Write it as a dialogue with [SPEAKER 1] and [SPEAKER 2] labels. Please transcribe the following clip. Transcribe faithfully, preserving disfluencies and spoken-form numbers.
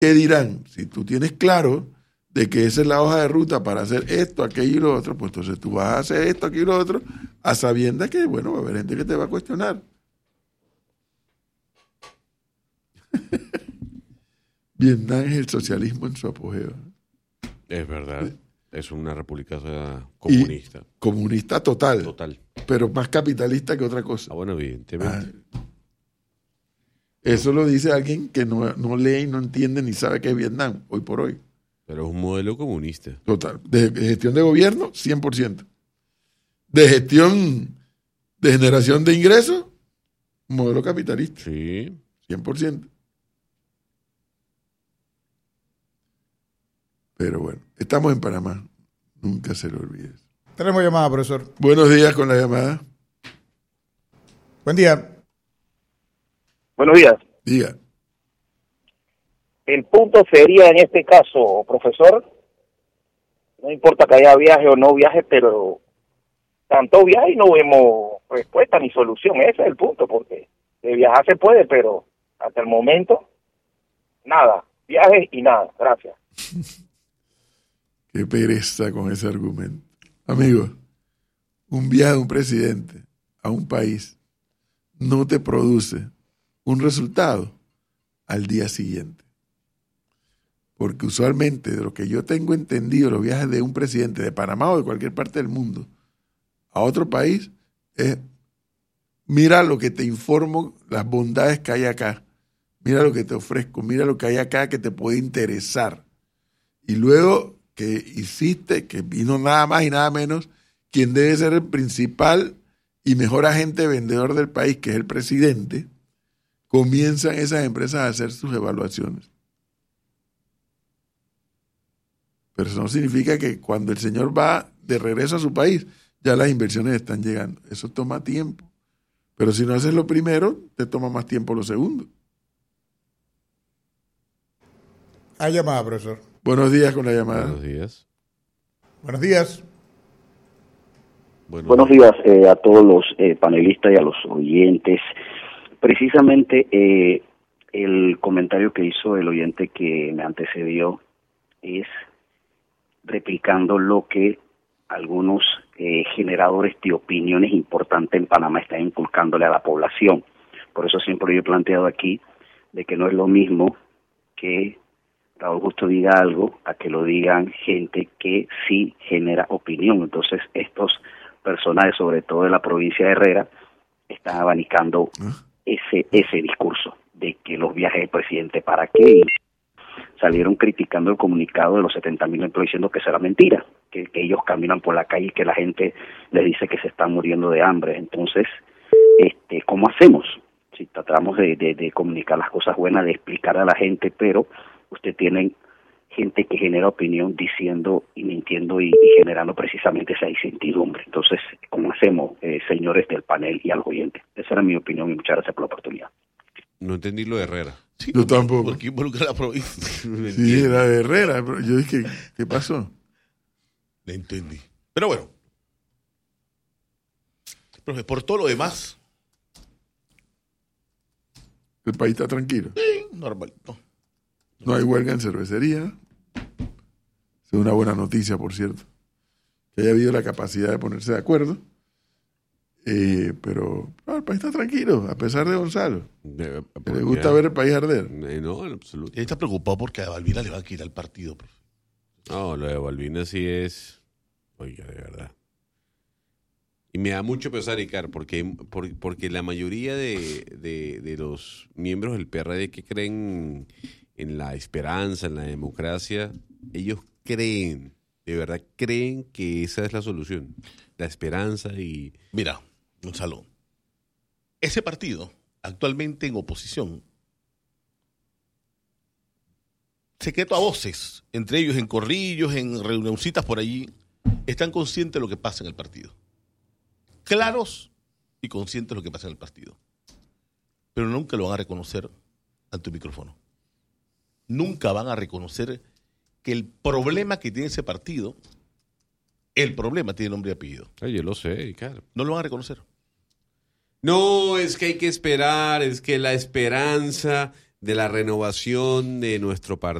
[SPEAKER 1] ¿qué dirán? Si tú tienes claro de que esa es la hoja de ruta para hacer esto, aquello y lo otro, pues entonces tú vas a hacer esto, aquello y lo otro, a sabiendas que, bueno, va a haber gente que te va a cuestionar. Vietnam es el socialismo en su apogeo.
[SPEAKER 2] Es verdad. Es una república comunista.
[SPEAKER 1] Y comunista total.
[SPEAKER 2] Total.
[SPEAKER 1] Pero más capitalista que otra cosa.
[SPEAKER 2] Ah, bueno, evidentemente.
[SPEAKER 1] Ah, eso lo dice alguien que no, no lee y no entiende ni sabe qué es Vietnam, hoy por hoy.
[SPEAKER 2] Pero es un modelo comunista.
[SPEAKER 1] Total. De, de gestión de gobierno, cien por ciento. De gestión de generación de ingresos, modelo capitalista.
[SPEAKER 2] Sí.
[SPEAKER 1] cien por ciento. Pero bueno, estamos en Panamá. Nunca se lo olvides.
[SPEAKER 3] Tenemos llamada, profesor.
[SPEAKER 1] Buenos días con la llamada.
[SPEAKER 3] Buen día.
[SPEAKER 4] Buenos días.
[SPEAKER 1] Diga.
[SPEAKER 4] El punto sería en este caso, profesor, no importa que haya viaje o no viaje, pero tanto viaje y no vemos respuesta ni solución. Ese es el punto, porque de viajar se puede, pero hasta el momento, nada. Viajes y nada. Gracias.
[SPEAKER 1] Qué pereza con ese argumento. Amigos, un viaje de un presidente a un país no te produce un resultado al día siguiente. Porque usualmente, de lo que yo tengo entendido, los viajes de un presidente de Panamá o de cualquier parte del mundo a otro país es, mira lo que te informo, las bondades que hay acá, mira lo que te ofrezco, mira lo que hay acá que te puede interesar. Y luego que hiciste, que vino nada más y nada menos, quien debe ser el principal y mejor agente vendedor del país, que es el presidente, comienzan esas empresas a hacer sus evaluaciones. Pero eso no significa que cuando el señor va de regreso a su país, ya las inversiones están llegando. Eso toma tiempo. Pero si no haces lo primero, te toma más tiempo lo segundo.
[SPEAKER 3] Hay llamada, profesor.
[SPEAKER 1] Buenos días con la llamada.
[SPEAKER 2] Buenos días.
[SPEAKER 3] Buenos días.
[SPEAKER 2] Buenos,
[SPEAKER 5] Buenos días eh, a todos los eh, panelistas y a los oyentes. Precisamente eh, el comentario que hizo el oyente que me antecedió es replicando lo que algunos eh, generadores de opiniones importantes en Panamá están inculcándole a la población. Por eso siempre yo he planteado aquí de que no es lo mismo que Raúl Justo diga algo a que lo digan gente que sí genera opinión. Entonces estos personajes, sobre todo de la provincia de Herrera, están abanicando ese ese discurso de que los viajes del presidente para qué, y salieron criticando el comunicado de los setenta mil empleados diciendo que será mentira, que, que ellos caminan por la calle y que la gente les dice que se están muriendo de hambre. Entonces, este, ¿cómo hacemos? Si tratamos de, de, de comunicar las cosas buenas, de explicar a la gente, pero usted tiene gente que genera opinión diciendo y mintiendo y, y generando precisamente esa incertidumbre. Entonces, ¿cómo hacemos, eh, señores del panel y a los oyentes? Esa era mi opinión y muchas gracias por la oportunidad.
[SPEAKER 2] No entendí lo de Herrera.
[SPEAKER 6] Sí,
[SPEAKER 1] Yo tampoco.
[SPEAKER 6] Porque involucra la provincia.
[SPEAKER 1] Sí, era de Herrera. Pero yo dije, ¿qué pasó?
[SPEAKER 6] Le entendí. Pero bueno. Profe, por todo lo demás.
[SPEAKER 1] El país está tranquilo.
[SPEAKER 6] Sí, normal. No.
[SPEAKER 1] No hay huelga en cervecería. Es una buena noticia, por cierto. Que haya habido la capacidad de ponerse de acuerdo. Eh, pero no, el país está tranquilo, a pesar de Gonzalo.
[SPEAKER 2] De,
[SPEAKER 1] Que le gusta ver el país arder.
[SPEAKER 2] Eh, no, en absoluto.
[SPEAKER 6] Él está preocupado porque a Balbina le va a quitar el partido, profe.
[SPEAKER 2] No, lo de Balbina sí es... Oiga, de verdad. Y me da mucho pesar, Icar, porque, por, porque la mayoría de, de, de los miembros del P R D que creen en la esperanza, en la democracia, ellos creen, de verdad creen que esa es la solución. La esperanza y...
[SPEAKER 6] Mira, Gonzalo, ese partido, actualmente en oposición, secreto a voces, entre ellos en corrillos, en reunioncitas por allí, están conscientes de lo que pasa en el partido. Claros y conscientes de lo que pasa en el partido. Pero nunca lo van a reconocer ante un micrófono. Nunca van a reconocer que el problema que tiene ese partido, el problema tiene nombre y apellido.
[SPEAKER 2] Ay, yo lo sé, Icar.
[SPEAKER 6] No lo van a reconocer.
[SPEAKER 2] No, es que hay que esperar, es que la esperanza de la renovación de nuestro partido.